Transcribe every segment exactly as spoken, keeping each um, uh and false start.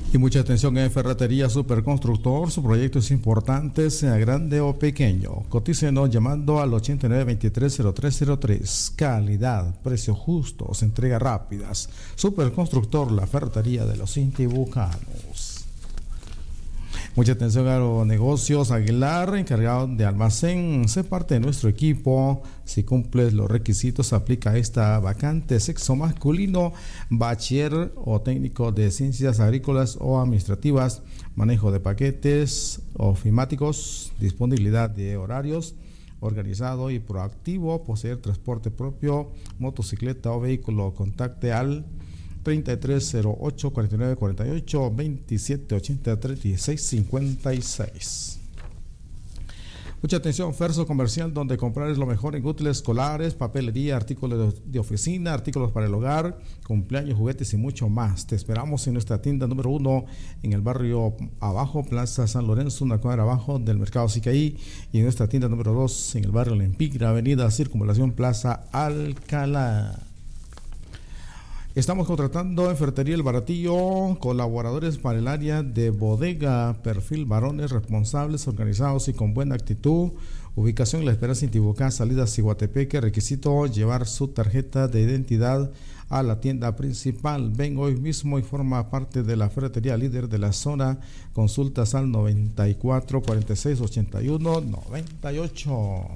Y mucha atención en Ferretería Superconstructor. Su proyecto es importante, sea grande o pequeño. Cotícenos llamando al ochenta y nueve veintitrés cero tres cero tres. Calidad, precios justos, entregas rápidas. Superconstructor, la ferretería de los intibucanos. Mucha atención a los negocios. Aguilar, encargado de almacén, sé parte de nuestro equipo. Si cumples los requisitos, aplica esta vacante. Sexo masculino, bachiller o técnico de ciencias agrícolas o administrativas, manejo de paquetes ofimáticos, disponibilidad de horarios, organizado y proactivo, poseer transporte propio, motocicleta o vehículo. Contacte al treinta y tres cero ocho, cuarenta y nueve cuarenta y ocho, veintisiete ochenta, treinta y seis cincuenta y seis. Mucha atención, Ferso Comercial, donde comprar es lo mejor en útiles escolares, papelería, artículos de oficina, artículos para el hogar, cumpleaños, juguetes y mucho más. Te esperamos en nuestra tienda número uno en el barrio Abajo, Plaza San Lorenzo, una cuadra abajo del Mercado Sicaí, y en nuestra tienda número dos en el barrio Lempigra, Avenida Circunvalación, Plaza Alcalá. Estamos contratando en Ferretería El Baratillo colaboradores para el área de bodega, perfil varones responsables, organizados y con buena actitud. Ubicación La Esperanza, Intibucá, salida Ciguatepeque. Requisito llevar su tarjeta de identidad a la tienda principal. Ven hoy mismo y forma parte de la ferretería líder de la zona. Consultas al noventa y cuatro, cuarenta y seis, ochenta y uno, noventa y ocho.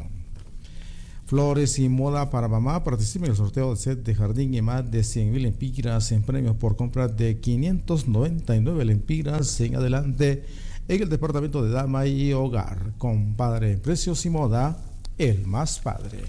Flores y moda para mamá. Participe en el sorteo de set de jardín y más de cien mil lempiras en premios por compra de quinientos noventa y nueve lempiras en adelante en el departamento de dama y hogar. Compadre, precios y moda, el más padre.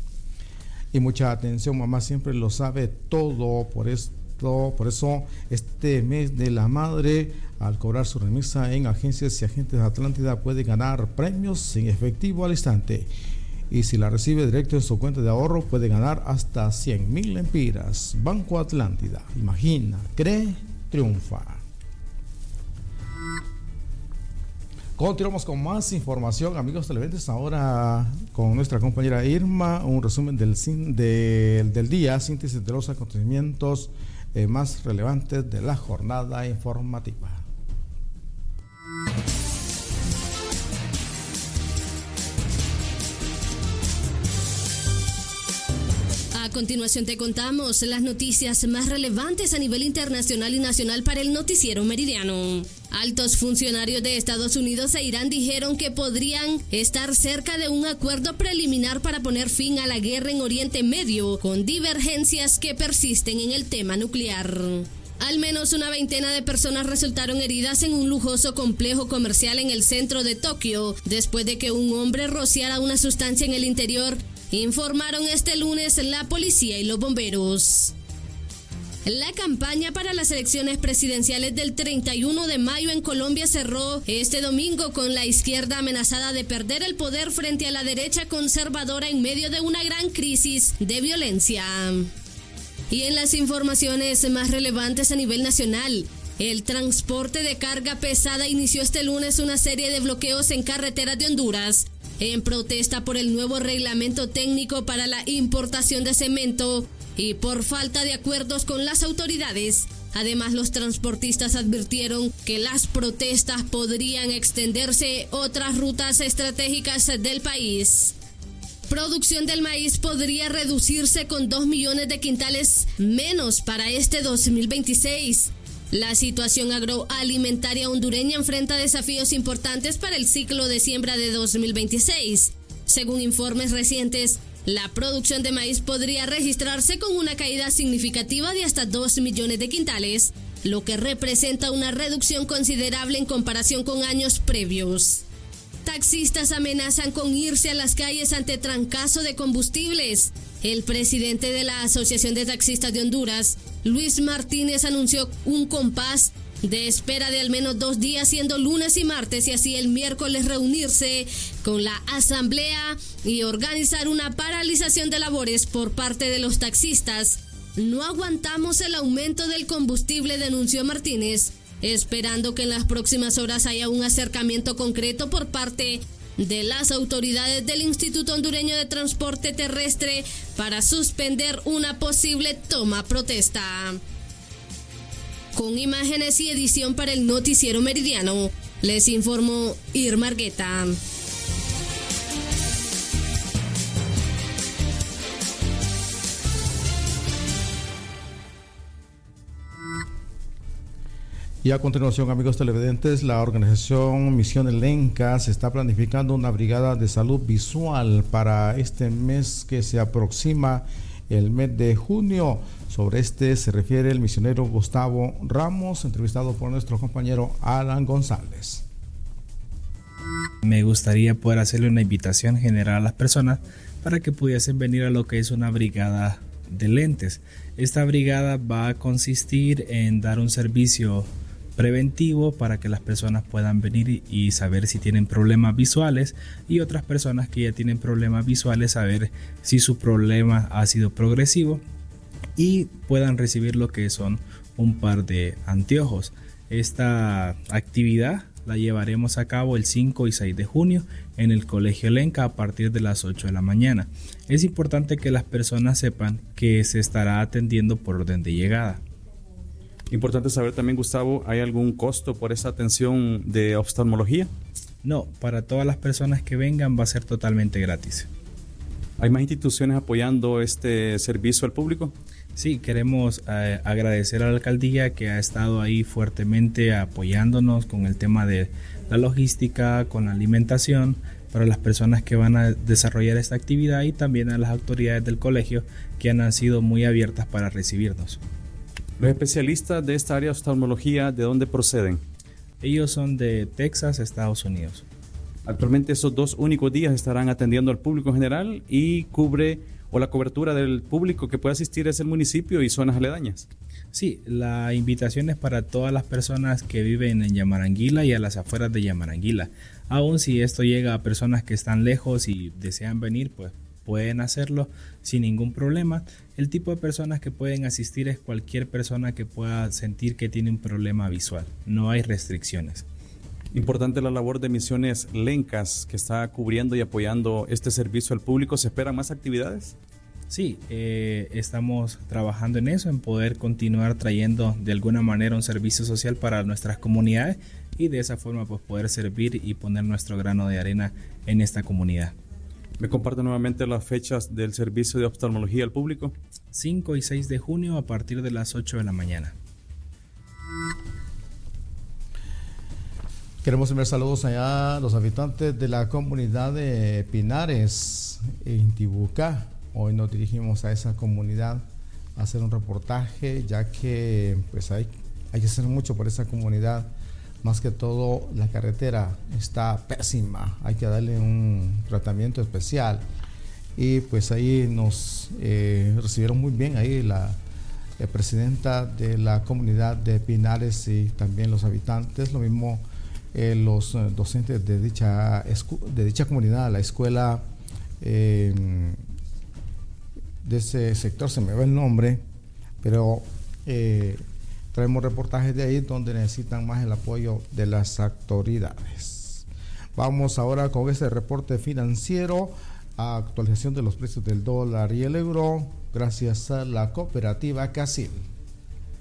Y mucha atención, mamá siempre lo sabe todo, por esto, por eso este mes de la madre, al cobrar su remesa en agencias y agentes de Atlántida, puede ganar premios en efectivo al instante. Y si la recibe directo en su cuenta de ahorro, puede ganar hasta cien mil lempiras. Banco Atlántida. Imagina, cree, triunfa. Continuamos con más información, amigos televidentes. Ahora con nuestra compañera Irma, un resumen del, del, del día, síntesis de los acontecimientos eh, más relevantes de la jornada informativa. A continuación te contamos las noticias más relevantes a nivel internacional y nacional para el noticiero meridiano. Altos funcionarios de Estados Unidos e Irán dijeron que podrían estar cerca de un acuerdo preliminar para poner fin a la guerra en Oriente Medio, con divergencias que persisten en el tema nuclear. Al menos una veintena de personas resultaron heridas en un lujoso complejo comercial en el centro de Tokio, después de que un hombre rociara una sustancia en el interior, informaron este lunes la policía y los bomberos. La campaña para las elecciones presidenciales del treinta y uno de mayo en Colombia cerró este domingo con la izquierda amenazada de perder el poder frente a la derecha conservadora en medio de una gran crisis de violencia. Y en las informaciones más relevantes a nivel nacional, el transporte de carga pesada inició este lunes una serie de bloqueos en carreteras de Honduras, en protesta por el nuevo reglamento técnico para la importación de cemento y por falta de acuerdos con las autoridades. Además, los transportistas advirtieron que las protestas podrían extenderse a otras rutas estratégicas del país. Producción del maíz podría reducirse con dos millones de quintales menos para este dos mil veintiséis. La situación agroalimentaria hondureña enfrenta desafíos importantes para el ciclo de siembra de dos mil veintiséis. Según informes recientes, la producción de maíz podría registrarse con una caída significativa de hasta dos millones de quintales, lo que representa una reducción considerable en comparación con años previos. Taxistas amenazan con irse a las calles ante trancazo de combustibles. El presidente de la Asociación de Taxistas de Honduras, Luis Martínez, anunció un compás de espera de al menos dos días, siendo lunes y martes, y así el miércoles reunirse con la asamblea y organizar una paralización de labores por parte de los taxistas. No aguantamos el aumento del combustible, denunció Martínez, esperando que en las próximas horas haya un acercamiento concreto por parte de las autoridades del Instituto Hondureño de Transporte Terrestre para suspender una posible toma protesta. Con imágenes y edición para el Noticiero Meridiano, les informó Irma Argueta. Y a continuación, amigos televidentes, la organización Misión Lenca se está planificando una brigada de salud visual para este mes que se aproxima, el mes de junio. Sobre este se refiere el misionero Gustavo Ramos, entrevistado por nuestro compañero Alan González. Me gustaría poder hacerle una invitación general a las personas para que pudiesen venir a lo que es una brigada de lentes. Esta brigada va a consistir en dar un servicio preventivo para que las personas puedan venir y saber si tienen problemas visuales, y otras personas que ya tienen problemas visuales saber si su problema ha sido progresivo y puedan recibir lo que son un par de anteojos. Esta actividad la llevaremos a cabo el cinco y seis de junio en el Colegio Lenca a partir de las ocho de la mañana. Es importante que las personas sepan que se estará atendiendo por orden de llegada. Importante saber también, Gustavo, ¿hay algún costo por esa atención de oftalmología? No, para todas las personas que vengan va a ser totalmente gratis. ¿Hay más instituciones apoyando este servicio al público? Sí, queremos eh, agradecer a la alcaldía que ha estado ahí fuertemente apoyándonos con el tema de la logística, con la alimentación para las personas que van a desarrollar esta actividad, y también a las autoridades del colegio que han sido muy abiertas para recibirnos. Los especialistas de esta área de oftalmología, ¿de dónde proceden? Ellos son de Texas, Estados Unidos. Actualmente esos dos únicos días estarán atendiendo al público en general, y cubre o la cobertura del público que puede asistir es el municipio y zonas aledañas. Sí, la invitación es para todas las personas que viven en Yamaranguila y a las afueras de Yamaranguila. Aún si esto llega a personas que están lejos y desean venir, pues pueden hacerlo sin ningún problema. El tipo de personas que pueden asistir es cualquier persona que pueda sentir que tiene un problema visual. No hay restricciones. Importante la labor de Misiones Lencas, que está cubriendo y apoyando este servicio al público. ¿Se esperan más actividades? Sí, eh, estamos trabajando en eso, en poder continuar trayendo de alguna manera un servicio social para nuestras comunidades, y de esa forma pues poder servir y poner nuestro grano de arena en esta comunidad. ¿Me comparte nuevamente las fechas del servicio de oftalmología al público? cinco y seis de junio a partir de las ocho de la mañana. Queremos enviar saludos allá a los habitantes de la comunidad de Pinares, en Tibucá. Hoy nos dirigimos a esa comunidad a hacer un reportaje, ya que pues hay, hay que hacer mucho por esa comunidad. Más que todo, la carretera está pésima, hay que darle un tratamiento especial. Y pues ahí nos eh, recibieron muy bien ahí la eh, presidenta de la comunidad de Pinares y también los habitantes, lo mismo eh, los eh, docentes de dicha, de dicha comunidad, la escuela eh, de ese sector, se me va el nombre, pero eh, traemos reportajes de ahí donde necesitan más el apoyo de las autoridades. Vamos ahora con este reporte financiero, actualización de los precios del dólar y el euro, gracias a la cooperativa Casil.